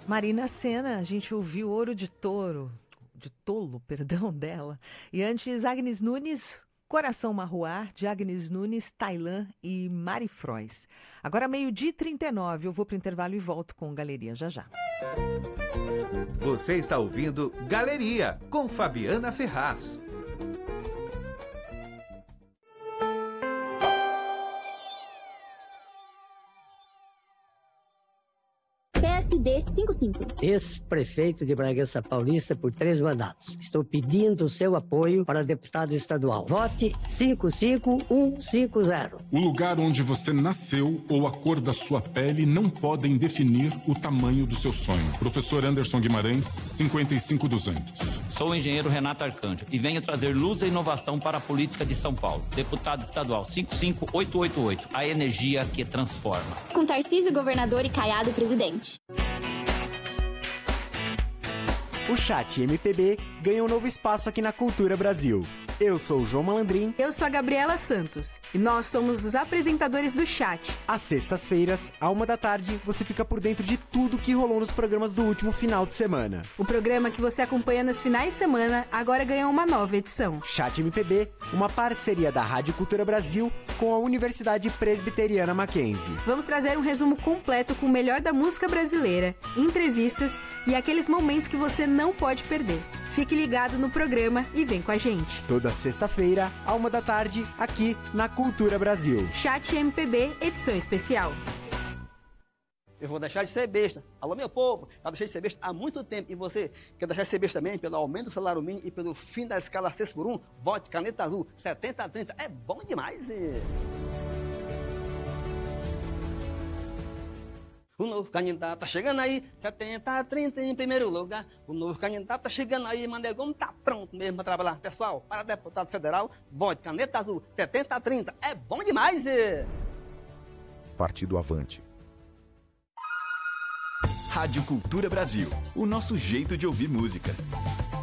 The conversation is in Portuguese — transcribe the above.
Marina Sena, a gente ouviu Ouro de Tolo, perdão, dela. E antes, Agnes Nunes, Coração Marruar, de Agnes Nunes, Tailã e Mari Frois. Agora, 12h39, eu vou para o intervalo e volto com Galeria já já. Você está ouvindo Galeria, com Fabiana Ferraz. PSD 55. Ex-prefeito de Bragança Paulista por 3 mandatos. Estou pedindo o seu apoio para deputado estadual. Vote 55150. O lugar onde você nasceu ou a cor da sua pele não podem definir o tamanho do seu sonho. Professor Anderson Guimarães, 55200. Sou o engenheiro Renato Arcanjo e venho trazer luz e inovação para a política de São Paulo. Deputado estadual 55888. A energia que transforma. Com Tarcísio governador e Caiado presidente. O Chat MPB ganha um novo espaço aqui na Cultura Brasil. Eu sou o João Malandrin. Eu sou a Gabriela Santos. E nós somos os apresentadores do Chat. Às sextas-feiras, à 13h, você fica por dentro de tudo que rolou nos programas do último final de semana. O programa que você acompanha nos finais de semana agora ganhou uma nova edição. Chat MPB, uma parceria da Rádio Cultura Brasil com a Universidade Presbiteriana Mackenzie. Vamos trazer um resumo completo com o melhor da música brasileira, entrevistas e aqueles momentos que você não pode perder. Fique ligado no programa e vem com a gente. Toda sexta-feira, à 13h, aqui na Cultura Brasil. Chat MPB, edição especial. Eu vou deixar de ser besta. Alô, meu povo, já deixei de ser besta há muito tempo. E você quer deixar de ser besta também pelo aumento do salário mínimo e pelo fim da escala 6x1? Vote Caneta Azul 70-30. É bom demais. O novo candidato tá chegando aí, 70-30 em primeiro lugar. O novo candidato tá chegando aí, Manegão tá pronto mesmo para trabalhar. Pessoal, para deputado federal, vote Caneta Azul 70-30. É bom demais. Partido Avante. Rádio Cultura Brasil, o nosso jeito de ouvir música.